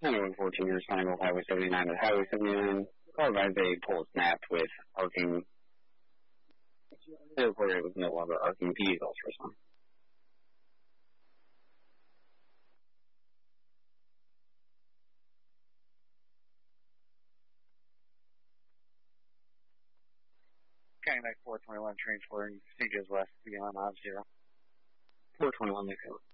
Highway 14, responding with Highway 79. At Highway 79, call advised a pole snapped with arcing. The report was no longer arcing. PD also respond. County 421 transporting procedures west beyond 0. 421, they go.